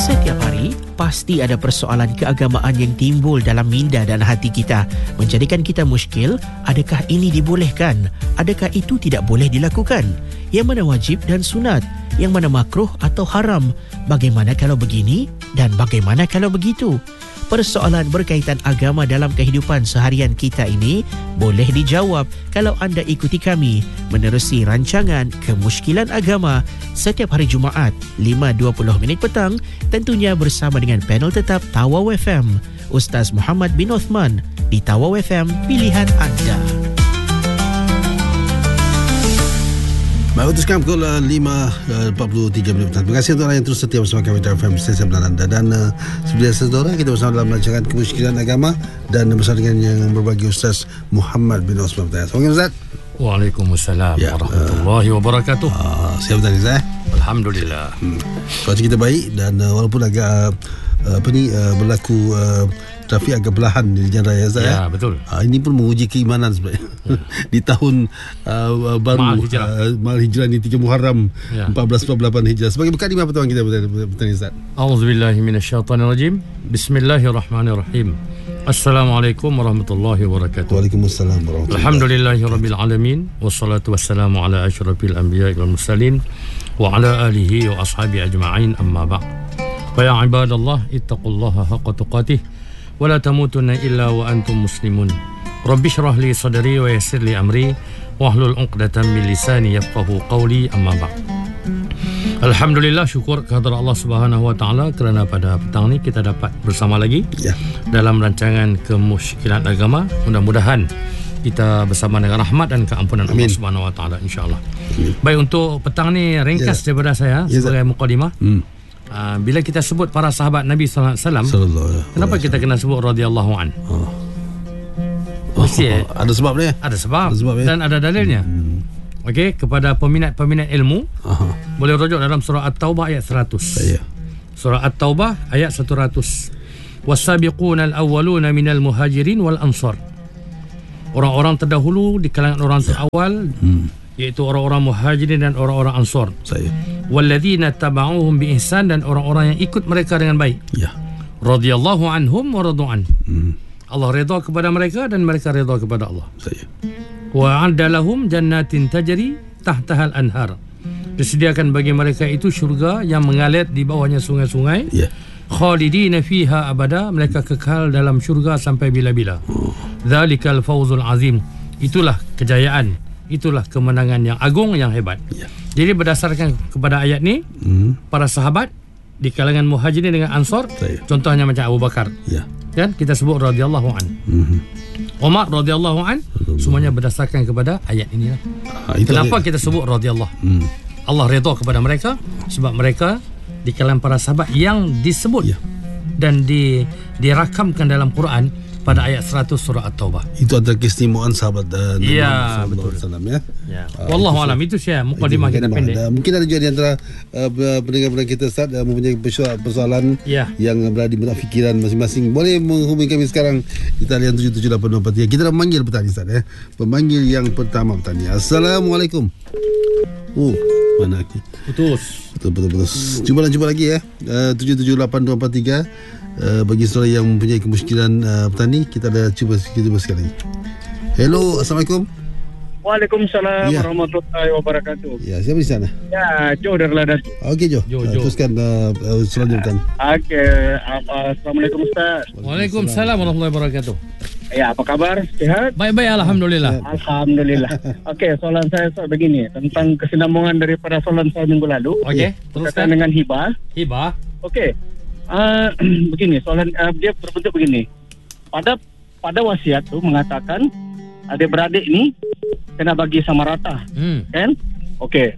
Setiap hari, pasti ada persoalan keagamaan yang timbul dalam minda dan hati kita. Menjadikan kita muskil, adakah ini dibolehkan? Adakah itu tidak boleh dilakukan? Yang mana wajib dan sunat? Yang mana makruh atau haram? Bagaimana kalau begini? Dan bagaimana kalau begitu? Persoalan berkaitan agama dalam kehidupan seharian kita ini boleh dijawab kalau anda ikuti kami menerusi rancangan Kemusykilan Agama setiap hari Jumaat 5.20 petang, tentunya bersama dengan panel tetap Tawau FM, Ustaz Muhammad bin Uthman di Tawau FM, pilihan anda. Baik, untuk sekarang pukul 5.43 minit. Terima kasih untuk yang terus setia bersama kami dalam FM Stesen Belan anda. Dan sebenarnya saudara, kita bersama dalam rancangan Kemusykilan Agama dan bersama dengan yang berbagi Ustaz Muhammad bin Uthman. Assalamualaikum Ustaz. Waalaikumsalam warahmatullahi wabarakatuh. Siap tadi Ustaz? Alhamdulillah. Cuaca kita baik dan walaupun agak berlaku trafik agak perlahan di jalan raya Ustaz. Ya, betul. Ini pun menguji keimanan sebenarnya. Di tahun baru Mahal Hijrah ini 3 Muharram 1448 Hijrah. Sebagai bekal lima pertemuan kita bertanya Ustaz. A'udzubillahi minasyaitonirrajim. Bismillahirrahmanirrahim. Assalamualaikum warahmatullahi wabarakatuh. Waalaikumsalam warahmatullahi wabarakatuh. Alhamdulillahirabbil alamin wassalatu wassalamu ala asyrafil anbiya'i wal mursalin wa ala alihi wa ashabi ajma'in, amma ba'd. Fa ya ibadallah ittaqullaha haqqa tuqatih wa la tamutunna illa wa antum muslimun. Rabbi shrah li sadri wa yassir li amri wahlul 'uqdatam min lisani yafqahu qawli, amma ba'd. Alhamdulillah, syukur kehadrat Allah Subhanahu wa taala kerana pada petang ni kita dapat bersama lagi dalam rancangan Kemusykilan Agama. Mudah-mudahan kita bersama dengan rahmat dan keampunan Allah Subhanahu wa taala, insya-Allah. Baik, untuk petang ni ringkas daripada saya sebagai mukadimah. Bila kita sebut para sahabat Nabi sallallahu alaihi wasallam, kenapa kita kena sebut radhiyallahu an? Ada sebab dia? Ada sebab dan ada dalilnya. Okey, kepada peminat-peminat ilmu, boleh rujuk dalam surah At-Taubah ayat 100. Surah At-Taubah ayat 100. Was-sabiquna al-awwaluna minal muhajirin wal ansar. Orang-orang terdahulu di kalangan orang terawal, iaitu orang-orang muhajirin dan orang-orang ansar. Walladzina tabauhum bi ihsan, dan orang-orang yang ikut mereka dengan baik. Radhiyallahu anhum wa radu an. Allah redha kepada mereka dan mereka redha kepada Allah. Wa 'adda lahum jannatin tajri tahtaha al-anhar. Disediakan bagi mereka itu syurga yang mengalir di bawahnya sungai-sungai. Khalidina fiha abada, mereka kekal dalam syurga sampai bila-bila. Dzalikal fawzul azim. Itulah kejayaan, itulah kemenangan yang agung, yang hebat. Jadi berdasarkan kepada ayat ni, para sahabat di kalangan muhajirin dengan ansar, contohnya macam Abu Bakar, kan kita sebut radhiyallahu an. Umar radhiyallahu an, semuanya berdasarkan kepada ayat ini lah. Kenapa kita sebut radhiyallahu? Allah redha kepada mereka sebab mereka di kalangan para sahabat yang disebut dan dirakamkan dalam Quran pada ayat 100 surah At-Taubah. Itu adalah keistimewaan sahabat Nabi betul. Sallallahu Wallahu alam, itu saya mukadimah kita pendek. Mungkin ada juga di antara pendengar-pendengar kita Ustaz mempunyai persoalan yang berada di benak fikiran masing-masing. Boleh menghubungi kami sekarang di talian 7784. Kita dah memanggil petani Ustaz Pemanggil yang pertama petani. Assalamualaikum. Mana lagi? Putus. Cuba lagi 778243. Bagi saudara yang mempunyai kemusykilan petani, kita ada cuba sekali. Hello, Assalamualaikum. Waalaikumsalam warahmatullahi wabarakatuh. Ya, siapa di sana? Ya, Joe dari Ladang. Okey, Joe. Teruskan selanjutnya. Okey, Assalamualaikum Ustaz. Waalaikumsalam warahmatullahi wabarakatuh. Ya, apa kabar? Sihat? Baik-baik, alhamdulillah. Alhamdulillah. Okey, soalan saya begini, tentang kesinambungan daripada soalan saya minggu lalu. Okey, teruskan dengan hibah. Okey. Begini, soalan dia berbentuk begini. Pada wasiat tu mengatakan adik-beradik ni kena bagi sama rata. Kan? Okey.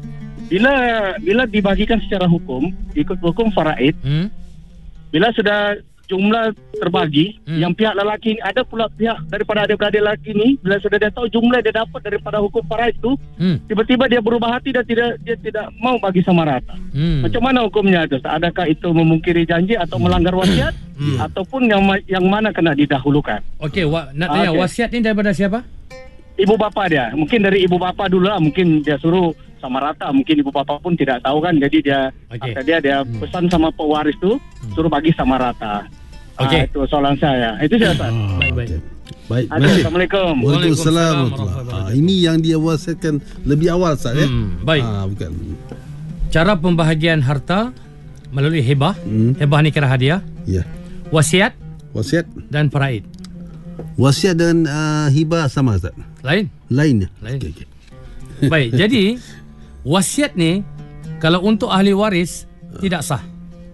Bila dibagikan secara hukum, ikut hukum faraid, bila sudah jumlah terbagi, yang pihak lelaki ni, ada pula pihak daripada adik-beradik lelaki ni, bila sudah dia tahu jumlah dia dapat daripada hukum faraid tu, tiba-tiba dia berubah hati dan dia tidak mau bagi sama rata. Macam mana hukumnya tu? Adakah itu memungkiri janji atau melanggar wasiat, ataupun yang mana kena didahulukan? Okey, nak tanya wasiat ni daripada siapa? Ibu bapa dia. Mungkin dari ibu bapa dulu lah, mungkin dia suruh sama rata. Mungkin ibu bapa pun tidak tahu kan. Jadi dia pesan sama pewaris tu suruh bagi sama rata. Itu soalan saya. Itu saya, Ustaz. Baik. Assalamualaikum. Waalaikumsalam. Ini yang dia wasiatkan lebih awal, Ustaz ya. Baik. Bukan. Cara pembahagian harta melalui hibah. Hibah ni kira hadiah. Ya. Wasiat dan faraid. Wasiat dan hibah sama, Ustaz? Lain. Okay. Baik, jadi wasiat ni kalau untuk ahli waris tidak sah.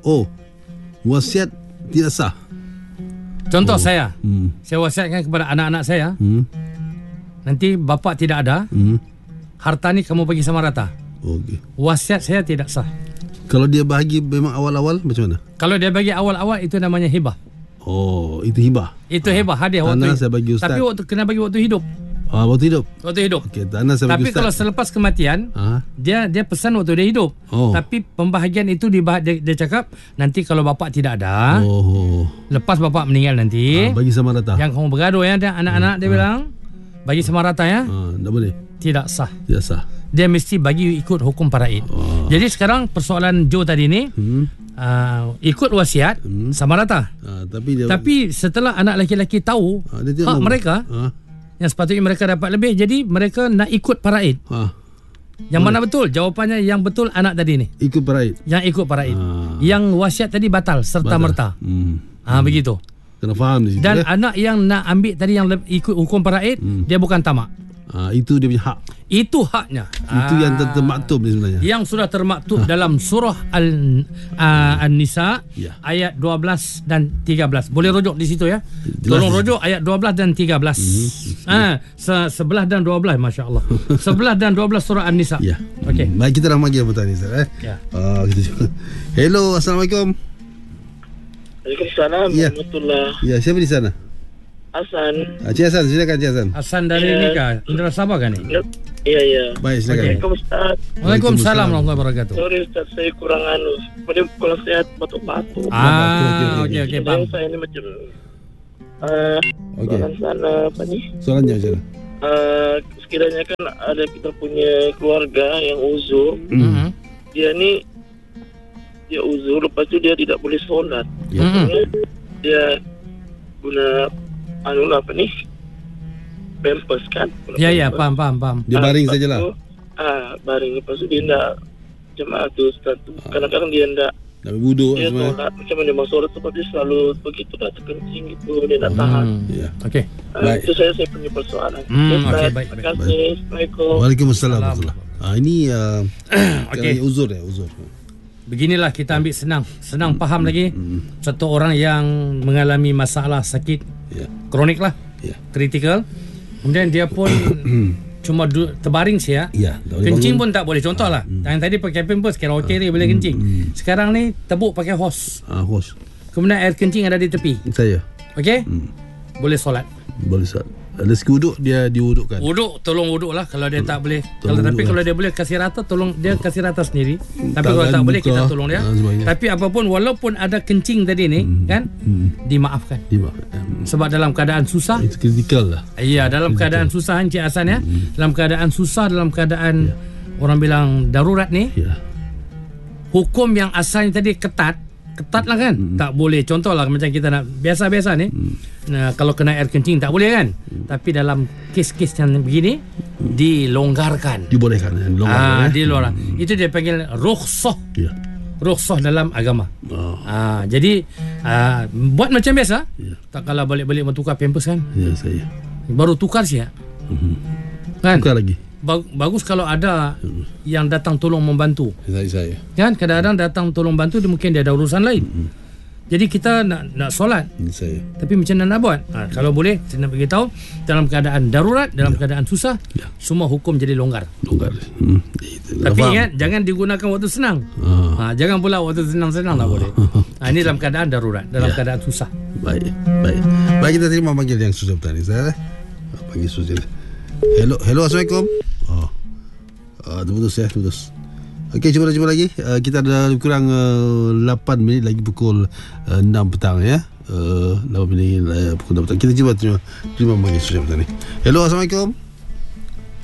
Wasiat tidak sah. Contoh saya wasiatkan kepada anak-anak saya. Nanti bapa tidak ada. Harta ni kamu bagi sama rata. Wasiat saya tidak sah. Kalau dia bahagi memang awal-awal macam mana? Kalau dia bagi awal-awal itu namanya hibah. Itu hibah. Itu hibah, hadiah waktu. Saya bagi Ustaz. Tapi kena bagi waktu hidup. Waktu hidup. Okay, tapi kalau selepas kematian, dia pesan waktu dia hidup. Tapi pembahagian itu dia cakap nanti kalau bapa tidak ada, lepas bapa meninggal nanti, bagi sama rata. Yang kamu bergaduh ya, anak-anak dia bilang bagi sama rata ya. Tak boleh. Tidak sah. Dia mesti bagi ikut hukum faraid. Jadi sekarang persoalan Joe tadi ni, ikut wasiat sama rata. Tapi setelah anak lelaki-lelaki tahu hak mereka, yang sepatutnya mereka dapat lebih, jadi mereka nak ikut faraid. Yang mana betul? Jawapannya yang betul anak tadi ni. Ikut faraid. Yang ikut faraid. Yang wasiat tadi batal serta-merta. Begitu. Kena faham di situ. Dan anak yang nak ambil tadi yang ikut hukum faraid, dia bukan tamak. Itu dia punya hak. Itu haknya. Itu yang termaktub ni sebenarnya. Yang sudah termaktub dalam surah An-Nisa ayat 12 dan 13. Boleh rujuk di situ ya. Tolong rujuk ayat 12 dan 13. 11 dan 12, masya-Allah. 11 dan 12 surah An-Nisa. Okey. Baik, kita dah panggil petani Ustaz kita. Hello, assalamualaikum. Waalaikumsalam warahmatullahi. Ya, siapa di sana? Hasan. Cik Hasan, silakan Cik Hasan. Hasan dari Nika, Indra Sabah kan ni? Ya. Baik, silakan. Assalamualaikum Ustaz. Waalaikumsalam warahmatullahi wabarakatuh. Sorry Ustaz, saya kurang kalau saya batuk-batuk. Okey, bang. Saya ni macam soalan sana apa ni? Soalannya macam mana? Sekiranya kan ada kita punya keluarga yang uzur. Dia uzur, lepas tu dia tidak boleh solat. Dia guna apa ni? Pampers kan? Ya, faham. Dia baring sajalah. Baring. Lepas tu dia nak jemaah tu Ustaz tu. Kadang-kadang dia nak wuduk semua. Macam mana dia solat tu, dia selalu begitu dah terkencing gitu, dia nak tahan. Okey. Itu saya punya persoalan. Okey, baik. Terima kasih. Assalamualaikum. Waalaikumsalam. Ini uzur. Beginilah kita ambil senang faham lagi. Satu orang yang mengalami masalah sakit kronik lah, kritikal, kemudian dia pun cuma terbaring saja, kencing pun tak boleh. Contoh lah, yang tadi pakai pampers kira okey dia boleh kencing. Sekarang ni tebuk pakai hos. Kemudian air kencing ada di tepi. Okey, boleh solat. Rezeki wuduk dia diwudukkan. Tolong wuduk lah kalau dia tak boleh. Kalau dia boleh kasih rata, tolong dia kasih rata sendiri. Tapi kalau tak boleh, kita tolong dia. Tapi apapun, walaupun ada kencing tadi ni, kan, dimaafkan. Sebab dalam keadaan susah. Itu kritikal lah. Ya, dalam keadaan susah Encik Hasan ya. Dalam keadaan susah, dalam keadaan orang bilang darurat ni, hukum yang asalnya tadi ketat lah kan. Tak boleh. Contoh lah macam kita nak biasa-biasa ni, kalau kena air kencing tak boleh kan. Tapi dalam kes-kes yang begini dilonggarkan. Dibolehkan. Dilonggarkan. Itu dia panggil rukhsah. Rukhsah dalam agama. Jadi buat macam biasa. Tak kalah balik-balik bertukar pampers kan. Saya. Baru tukar siap. Kan? Tukar lagi. Bagus kalau ada yang datang tolong membantu. Saya. Kan kadang-kadang datang tolong bantu, dia mungkin dia ada urusan lain. Jadi kita nak solat. Tapi macam mana nak buat? Kalau boleh saya nak beritahu, dalam keadaan darurat, dalam keadaan susah, semua hukum jadi longgar. Tapi ingat, jangan digunakan waktu senang. Jangan pula waktu senang-senang tak boleh. Ini dalam keadaan darurat, dalam keadaan susah. Baik, kita terima panggil yang susah petani saya. Panggil susah. Hello, assalamualaikum. Terputus. Okey, cuba lagi. Kita ada lebih kurang 8 minit lagi pukul 6 petang ya. 8 minit pukul 6 petang. Kita cuba terima panggil susah petani. Hello, assalamualaikum.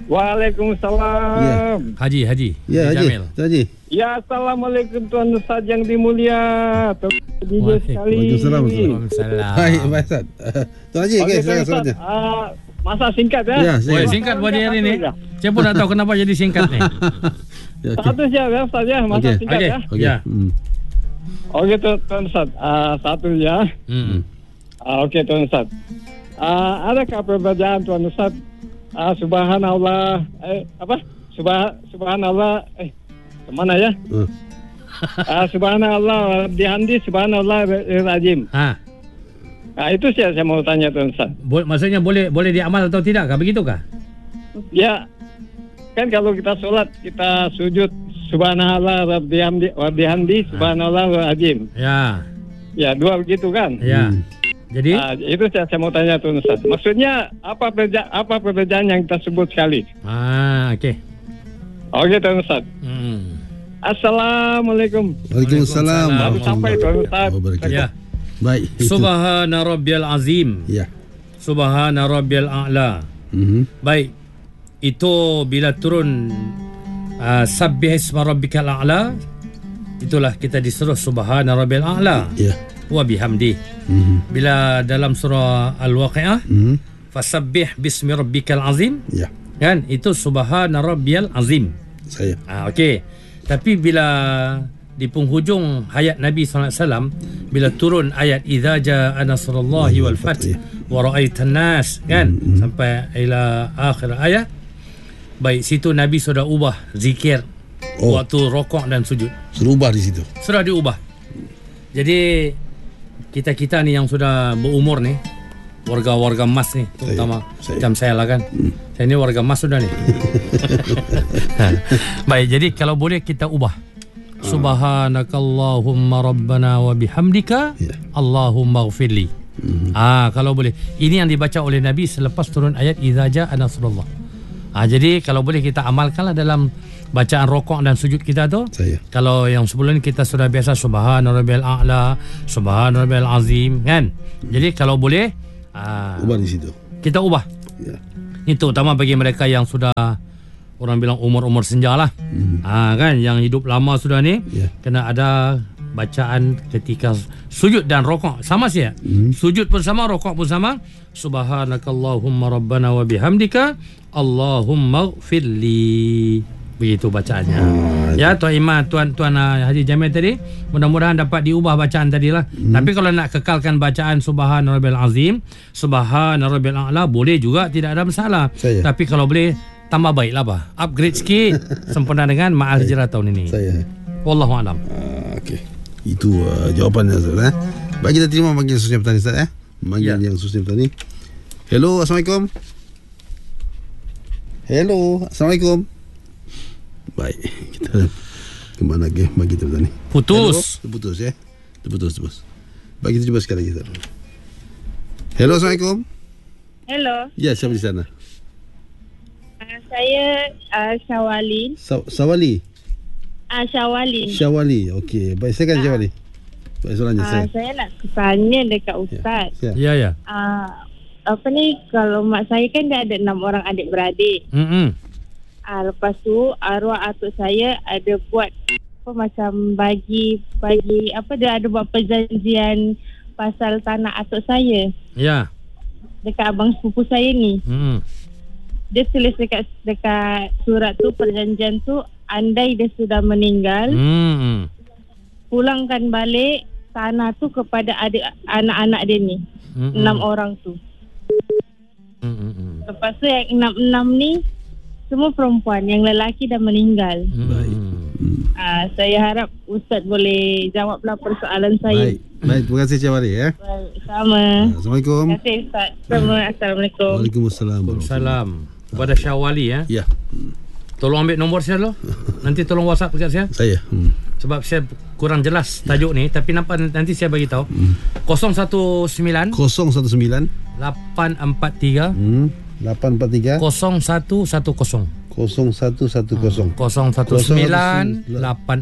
Waalaikumsalam. Haji. Ya, Jamil. Haji. Ya, Assalamualaikum Tuan Ustaz yang dimulia. DJ sekali. Waalaikumsalam. Baik, Ustaz. Tuan Haji, Okey, Tuan silakan. Ustaz. Masa singkat ya. Ya, Oh, singkat buat dia hari ni. Saya pun tak tahu kenapa jadi singkat ni. Ya, okey. Satu saja ya Ustaz ya. Masa Okey. singkat ya. Okey. Ya. Okey Tuan Ustaz. Satu ya. Okey Tuan Ustaz. Adakah perbezaan Tuan Ustaz? Subhanallah. Subhanallah. Kemana ya? Subhanallah bihamdi subhanallah azim. Itu saya mau tanya Tuan Ustaz. Maksudnya boleh diamal atau tidak kah? Begitukah? Ya. Kan kalau kita solat kita sujud subhanallah wa bihamdi subhanallah azim. Ya. Ya, dua begitu kan? Ya. Jadi itu saya mau tanya Tuan Ustaz. Maksudnya apa perbezaan yang kita sebut sekali? Okey. Okey Tuan Ustaz. Assalamualaikum. Waalaikumsalam. Baru sampai Tuan Ustaz. Ya. Baik. Subhana rabbiyal azim. Ya. Subhana rabbiyal a'la. Baik. Itu bila turun sabbih isma rabbikal a'la, itulah kita disuruh subhana rabbiyal a'la. Ya. Wa bihamdi. Bila dalam surah Al-Waqi'ah, fasabbih bismi rabbikal azim. Ya. Kan? Itu subhana rabbiyal azim. Saya. Okey. Tapi bila di penghujung hayat Nabi SAW, bila turun ayat idza jaa nasrullahi wal fath wa ra'aitan nas, kan, sampai ila akhir ayat, baik situ Nabi sudah ubah zikir waktu rokok dan sujud. Sudah ubah di situ. Sudah diubah. Jadi kita ni yang sudah berumur ni, warga-warga emas ni, terutama macam saya lah kan. Saya ni warga emas sudah ni. Baik, jadi kalau boleh kita ubah. Subhanakallahumma rabbana wa bihamdika Allahumma ghfirli. Kalau boleh. Ini yang dibaca oleh Nabi selepas turun ayat idza jaa nasrullah. Jadi kalau boleh kita amalkanlah dalam bacaan rokok dan sujud kita tu. Kalau yang sebelum ni kita sudah biasa subhana rabbiyal a'la, subhana rabbiyal azim, kan. Jadi kalau boleh ubah di situ. Kita ubah. Ya. Ini terutama bagi mereka yang sudah orang bilang umur-umur senja lah. Kan yang hidup lama sudah ni, kena ada bacaan ketika sujud dan rokok sama saja. Sujud pun sama, rokok pun sama. Subhanakallahumma rabbana wa bihamdika Allahumma ghfirli. Begitu bacaannya. Ya Tuan Imam, Tuan Haji Jamil tadi, mudah-mudahan dapat diubah bacaan tadilah. Tapi kalau nak kekalkan bacaan Subhana Rabbil Azim, Subhana Rabbil A'la, boleh juga, tidak ada masalah. Tapi kalau boleh tambah baiklah apa? Upgrade sikit sempena dengan Ma'al Hijrah tahun ini. Wallahu a'lam. Okey. Itu jawapannya Ustaz. Baik, kita terima panggilan khususnya petani Ustaz Panggilan yang khususnya petani. Hello, Assalamualaikum. Hello, Assalamualaikum. Baik, kita kemana lagi? Bagi kita petani. Putus. Hello? Putus ya. Putus. Baik, kita cuba sekali lagi. Hello, Assalamualaikum. Hello. Ya, siapa di sana? Saya Syawali. Syawali. Syawali. Okey. Baik, saya kan Syawali. Baik, soalannya saya nak tanya dekat Ustaz. Ya. Apa ni, kalau mak saya kan dia ada 6 orang adik-beradik. Lepas tu arwah atuk saya ada buat apa macam bagi apa, dia ada buat perjanjian pasal tanah atuk saya. Ya. Dekat abang sepupu saya ni. Dia tulis dekat surat tu, perjanjian tu, andai dia sudah meninggal, pulangkan balik tanah tu kepada anak-anak dia ni. 6 orang tu. Lepas tu yang 6 ni semua perempuan, yang lelaki dah meninggal. Saya harap Ustaz boleh jawablah persoalan saya. Baik, terima kasih Cik Wari ya. Baik, sama. Assalamualaikum. Terima kasih Ustaz. Assalamualaikum. Waalaikumsalam. Waalaikumsalam. Kepada Syawali ya. Ya. Tolong ambil nombor saya dulu. Nanti tolong WhatsApp dekat saya. Saya. Sebab saya kurang jelas tajuk ni, tapi nanti saya bagi tahu. 019 843 843 0110 0110 019 843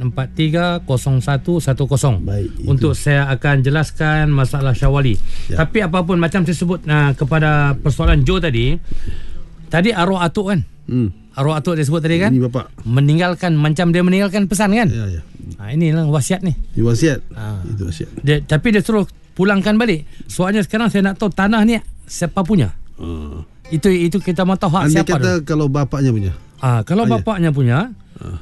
0110. Baik, untuk saya akan jelaskan masalah Syawali. Tapi apapun, macam saya sebut kepada persoalan Joe tadi, tadi arwah atuk kan? Arwah atuk dia sebut tadi kan? Ini bapak. Meninggalkan, macam dia meninggalkan pesan kan? Ya. Inilah wasiat ni. Ini wasiat. Itu wasiat. Tapi dia suruh pulangkan balik. Soalnya sekarang saya nak tahu tanah ni siapa punya. Itu kita mau tahu hak Anda siapa. Anda kata kalau bapaknya punya. Kalau bapaknya punya,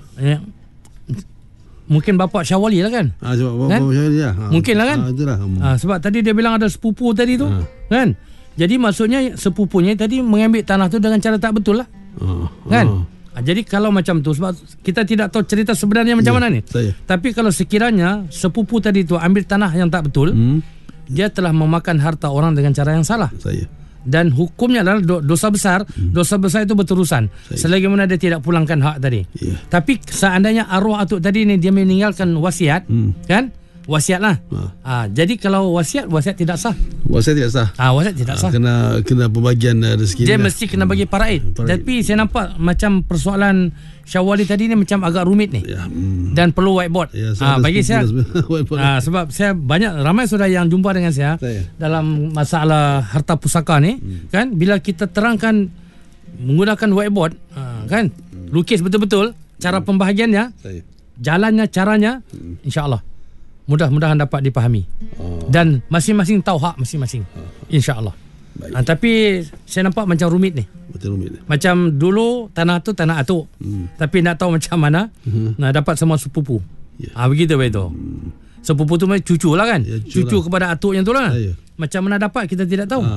mungkin bapak Syawali lah kan? Sebab bapak Syawali lah. Mungkin lah kan? Itulah. Sebab tadi dia bilang ada sepupu tadi tu, kan? Jadi maksudnya sepupunya tadi mengambil tanah tu dengan cara tak betul lah, kan? Jadi kalau macam tu, sebab kita tidak tahu cerita sebenarnya macam mana ni. Tapi kalau sekiranya sepupu tadi tu ambil tanah yang tak betul, dia telah memakan harta orang dengan cara yang salah. Dan hukumnya adalah dosa besar. Dosa besar itu berterusan selagi mana dia tidak pulangkan hak tadi. Tapi seandainya arwah atuk tadi ni dia meninggalkan wasiat, kan? Wasiat lah. Jadi kalau wasiat tidak sah. Wasiat tidak sah. Wasiat tidak sah. Kena pembagian rezeki. Dia mesti kena bagi paraid. Tapi saya nampak macam persoalan Syawali tadi ni macam agak rumit ni. Dan perlu whiteboard. Bagi saya sebab saya ramai saudara yang jumpa dengan saya dalam masalah harta pusaka ni, kan, bila kita terangkan menggunakan whiteboard, kan, lukis betul-betul cara pembahagiannya, jalannya, caranya, insya-Allah mudah-mudahan dapat dipahami. Dan masing-masing tahu hak masing-masing, insya-Allah. Tapi saya nampak macam rumit ni. Macam dulu tanah tu tanah atuk, tapi nak tahu macam mana nak dapat semua sepupu. Begitu begitu. Sepupu tu macam cucu lah kan, cucu kepada atuk yang tu lah. Macam mana dapat kita tidak tahu.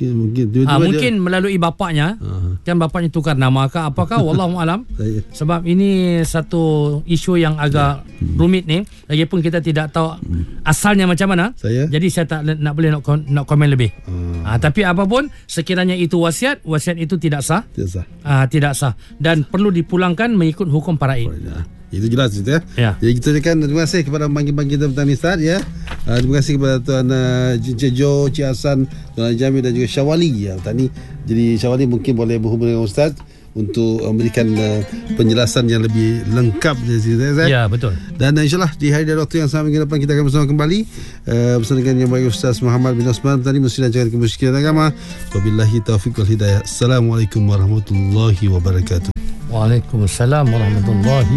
Mungkin melalui bapaknya, kan bapaknya tukar nama ke apakah, wallahu alam. Sebab ini satu isu yang agak rumit ni, lagipun kita tidak tahu asalnya macam mana. Jadi saya tak boleh nak komen lebih. Tapi apapun, sekiranya itu wasiat itu tidak sah. Tidak sah dan perlu dipulangkan mengikut hukum paraid. Itu jelas itu ya. Jadi kita ucapkan terima kasih kepada pembangkit kita petani Ustaz ya. Terima kasih kepada Tuan Encik Jo, Cik Hasan, Tuan Jamil dan juga Syawali ya petani. Jadi Syawali mungkin boleh berhubung dengan Ustaz untuk memberikan penjelasan yang lebih lengkap dari sini. Ya, betul. Dan insyaAllah di hari dan waktu yang sama minggu depan kita akan bersama kembali bersama dengan Yang Baik Ustaz Muhammad bin Osman petani Muslim dan Jangan Kemusyrikan Agama. Wabillahi taufiq wal hidayah. Assalamualaikum warahmatullahi wabarakatuh. Waalaikumsalam warahmatullahi